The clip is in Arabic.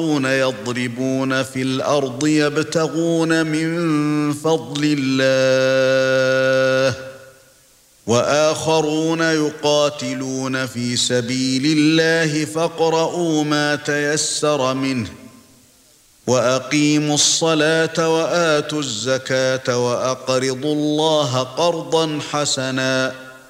يضربون في الأرض يبتغون من فضل الله وآخرون يقاتلون في سبيل الله فاقرؤوا ما تيسر منه وأقيموا الصلاة وآتوا الزكاة وأقرضوا الله قرضا حسنا